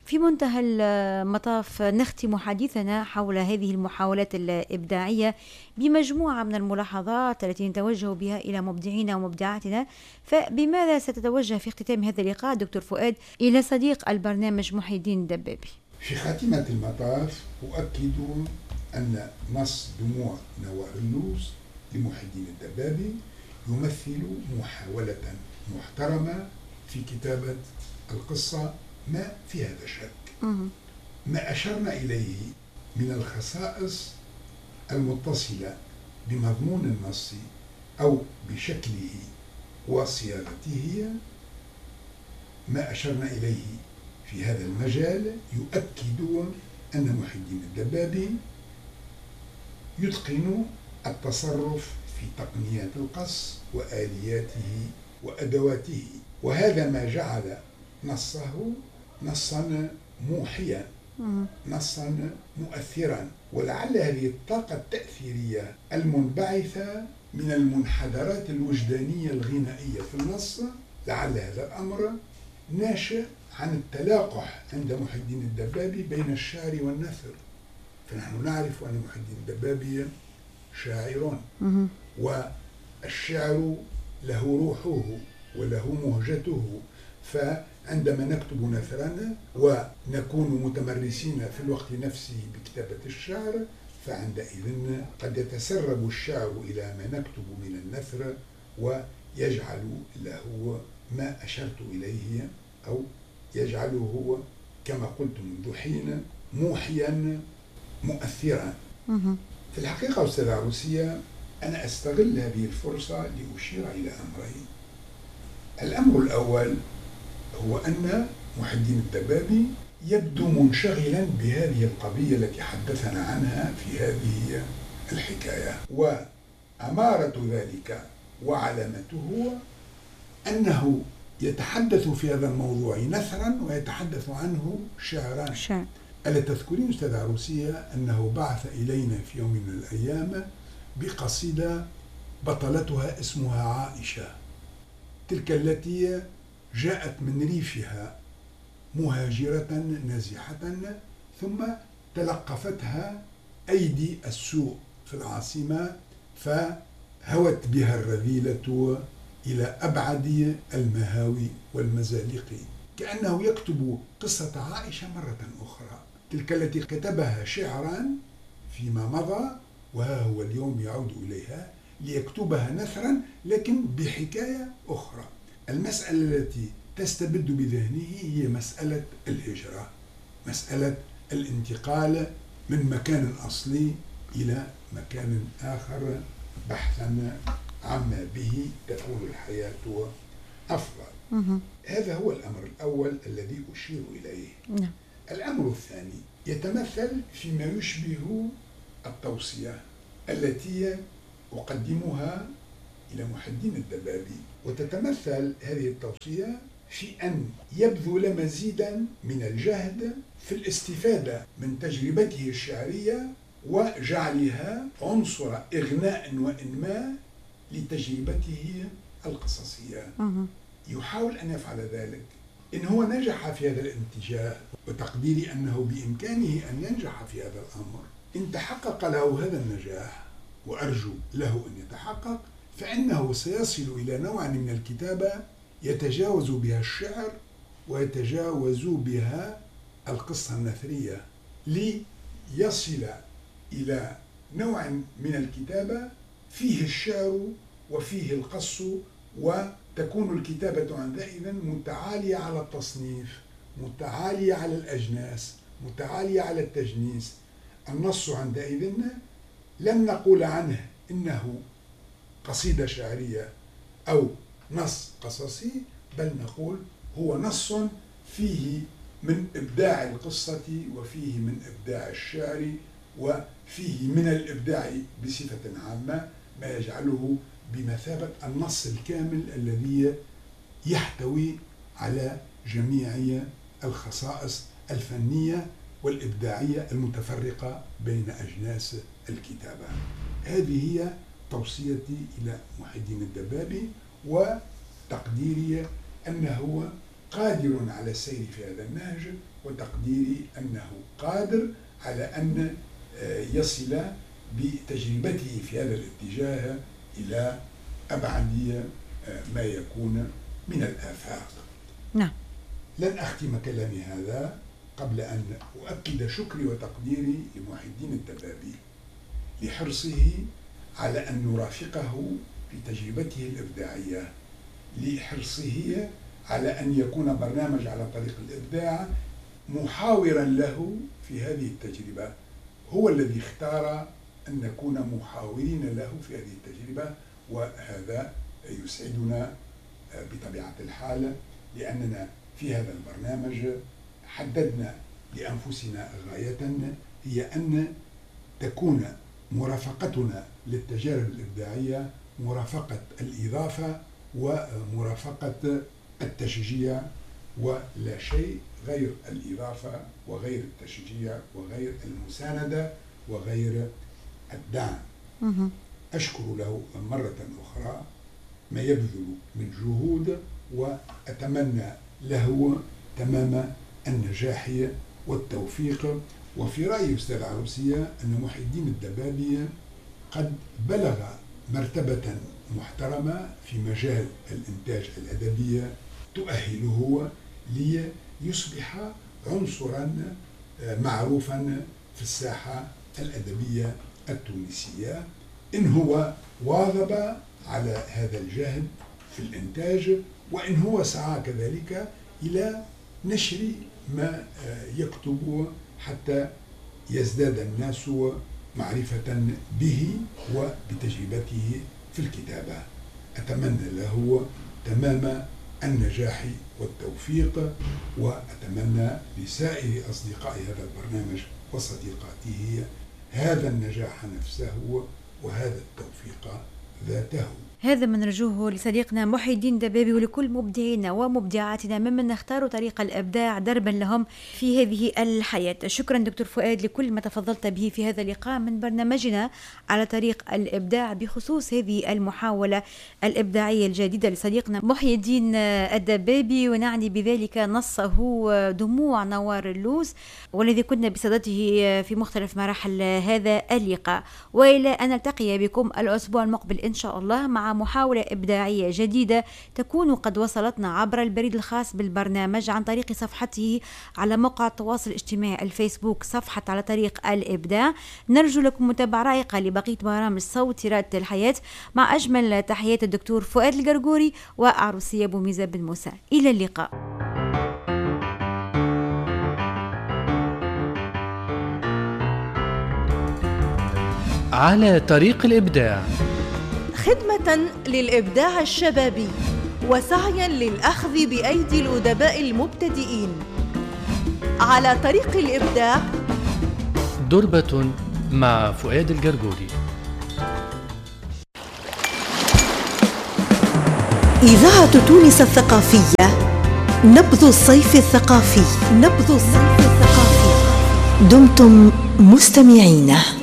في منتهى المطاف نختم حديثنا حول هذه المحاولات الإبداعية بمجموعة من الملاحظات التي نتوجه بها إلى مبدعينا ومبدعاتنا. فبماذا ستتوجه في اختتام هذا اللقاء دكتور فؤاد إلى صديق البرنامج محي الدين الدبابي؟ في خاتمة المطاف أؤكد أن نص دموع نوار اللوز لمحي الدين الدبابي يمثل محاولة محترمة في كتابة القصة، ما في هذا شك. ما أشرنا إليه من الخصائص المتصلة بمضمون النص أو بشكله وصياغته، ما أشرنا إليه في هذا المجال يؤكد أن محي الدين الدبابي يتقن التصرف في تقنيات القص وآلياته وأدواته، وهذا ما جعل نصه نصا موحيا، نصا مؤثرا. ولعل هذه الطاقة التأثيرية المنبعثة من المنحدرات الوجدانية الغنائية في النص، لعل هذا الأمر ناشئ عن التلاقح عند محي الدين الدبابي بين الشعر والنثر. فنحن نعرف أن محي الدين الدبابي شاعر، والشعر له روحه وله مهجته. فعندما نكتب نثرا ونكون متمرسين في الوقت نفسه بكتابة الشعر، فعندئذ قد يتسرب الشعر إلى ما نكتب من النثر ويجعل له ما أشرت إليه، أو يجعله كما قلت منذ حين موحيا مؤثرا. في الحقيقة أستاذة عروسية، أنا أستغل هذه الفرصة لأشير إلى أمرين. الأمر الأول هو أن محي الدين الدبابي يبدو منشغلا بهذه القضية التي حدثنا عنها في هذه الحكاية، وأمارة ذلك وعلامته أنه يتحدث في هذا الموضوع نثرا ويتحدث عنه شعرا. ألا تذكرين أستاذ عروسية أنه بعث إلينا في يوم من الأيام بقصيدة بطلتها اسمها عائشة، تلك التي جاءت من ريفها مهاجرة نازحة، ثم تلقفتها أيدي السوء في العاصمة، فهوت بها الرذيلة إلى أبعد المهاوي والمزالق، كأنه يكتب قصة عائشة مرة أخرى، تلك التي كتبها شعرا فيما مضى، وها هو اليوم يعود إليها ليكتبها نثرا لكن بحكاية أخرى. المسألة التي تستبد بذهنه هي مسألة الهجرة، مسألة الانتقال من مكان أصلي إلى مكان آخر بحثا عما به تكون الحياة أفضل. هذا هو الأمر الأول الذي أشير إليه. الأمر الثاني يتمثل فيما يشبه التوصية التي أقدمها إلى محي الدين الدبابي، وتتمثل هذه التوصية في أن يبذل مزيدا من الجهد في الاستفادة من تجربته الشعرية وجعلها عنصر إغناء وإنماء لتجربته القصصية. يحاول أن يفعل ذلك. إن هو نجح في هذا الاتجاه، وتقديري أنه بإمكانه أن ينجح في هذا الأمر، إن تحقق له هذا النجاح، وأرجو له أن يتحقق، فإنه سيصل إلى نوع من الكتابة يتجاوز بها الشعر ويتجاوز بها القصة النثرية، ليصل إلى نوع من الكتابة فيه الشعر وفيه القص، وتكون الكتابة عندئذ متعالية على التصنيف، متعالية على الأجناس، متعالية على التجنيس. النص عندئذ لن نقول عنه إنه قصيدة شعرية أو نص قصصي، بل نقول هو نص فيه من إبداع القصة وفيه من إبداع الشعر وفيه من الإبداع بصفة عامة، ما يجعله بمثابة النص الكامل الذي يحتوي على جميع الخصائص الفنية والإبداعية المتفرقة بين أجناس الكتابة. هذه هي توصيتي إلى محي الدين الدبابي، وتقديري أنه قادر على السير في هذا النهج، وتقديري أنه قادر على أن يصل بتجربته في هذا الاتجاه إلى أبعد ما يكون من الآفاق. نعم. لن أختم كلامي هذا قبل أن أؤكد شكري وتقديري لمحي الدين الدبابي لحرصه على أن نرافقه في تجربته الإبداعية، لحرصه على أن يكون برنامج على طريق الإبداع محاورا له في هذه التجربة. هو الذي اختار أن نكون محاورين له في هذه التجربة، وهذا يسعدنا بطبيعة الحال، لأننا في هذا البرنامج حددنا لأنفسنا غاية هي أن تكون مرافقتنا للتجارب الإبداعية مرافقة الإضافة ومرافقة التشجيع، ولا شيء غير الإضافة وغير التشجيع وغير المساندة وغير الدعم. أشكر له مرة أخرى ما يبذل من جهود، وأتمنى له تمام النجاح والتوفيق. وفي رأيي أستاذ عروسية أن محي الدين الدبابي قد بلغ مرتبة محترمة في مجال الإنتاج الأدبي تؤهله ليصبح عنصرا معروفا في الساحة الأدبية التونسية، إن هو واظب على هذا الجهد في الإنتاج، وإن هو سعى كذلك إلى نشر ما يكتب حتى يزداد الناس معرفة به وبتجربته في الكتابة. أتمنى له تمام النجاح والتوفيق، وأتمنى لسائر أصدقاء هذا البرنامج وصديقاته هذا النجاح نفسه وهذا التوفيق ذاته. هذا ما نرجوه لصديقنا محي الدين دبابي ولكل مبدعينا ومبدعاتنا ممن نختار طريق الإبداع دربا لهم في هذه الحياة. شكرا دكتور فؤاد لكل ما تفضلت به في هذا اللقاء من برنامجنا على طريق الإبداع بخصوص هذه المحاولة الإبداعية الجديدة لصديقنا محي الدين الدبابي، ونعني بذلك نصه دموع نوار اللوز، والذي كنا بصدده في مختلف مراحل هذا اللقاء. وإلى أن نلتقي بكم الأسبوع المقبل إن شاء الله مع محاولة إبداعية جديدة تكون قد وصلتنا عبر البريد الخاص بالبرنامج عن طريق صفحته على موقع التواصل الاجتماعي الفيسبوك صفحة على طريق الإبداع. نرجو لكم متابعة رائقة لبقية برامج صوت رادة الحياة، مع أجمل تحيات الدكتور فؤاد القرقوري وعروسية بوميزة بن موسى. إلى اللقاء. على طريق الإبداع، خدمة للإبداع الشبابي وسعيا للأخذ بأيدي الأدباء المبتدئين. على طريق الإبداع، دربة مع فؤاد القرقوري. إذاعة تونس الثقافية، نبض الصيف الثقافي. دمتم مستمعين.